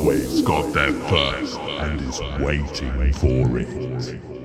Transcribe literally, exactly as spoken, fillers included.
always got there first and is waiting for it.